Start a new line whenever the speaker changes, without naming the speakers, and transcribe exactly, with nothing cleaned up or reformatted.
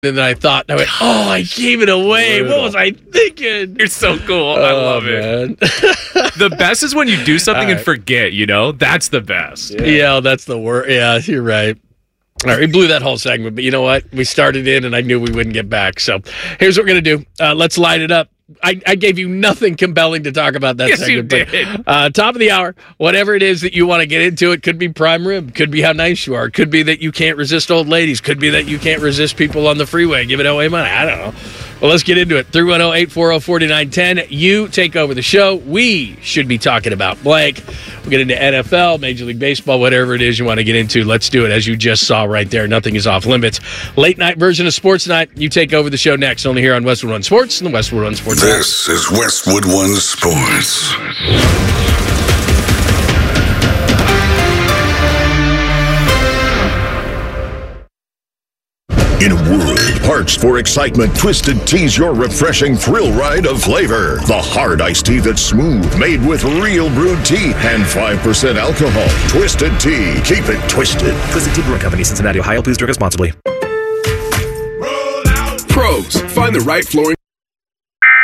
And then I thought, I went, oh, I gave it away. What was I thinking?
You're so cool. I
Oh,
love
man.
it. The best is when you do something
All
and
right.
forget, you know? That's the best.
Yeah, yeah that's the word. Yeah, you're right. All right, we blew that whole segment, but you know what? We started in, and I knew we wouldn't get back. So here's what we're going to do. Uh, let's light it up. I, I gave you nothing compelling to talk about that
Yes,
segment.
you did.
But, uh, top of the hour, whatever it is that you want to get into, it could be prime rib, could be how nice you are, could be that you can't resist old ladies, could be that you can't resist people on the freeway giving away money. I don't know. Well, let's get into it. three one zero, eight four zero, four nine one zero. You take over the show. We should be talking about blank. We'll get into N F L, Major League Baseball, whatever it is you want to get into. Let's do it. As you just saw right there, nothing is off limits. Late night version of Sports Night. You take over the show next, only here on Westwood One Sports and the Westwood One Sports Network.
This is Westwood One Sports.
In a world parched for excitement, Twisted Tea's your refreshing thrill ride of flavor. The hard iced tea that's smooth, made with real brewed tea and five percent alcohol. Twisted Tea. Keep it twisted.
Twisted Tea Brewing Company, Cincinnati, Ohio. Please drink responsibly.
Pros, find the right flooring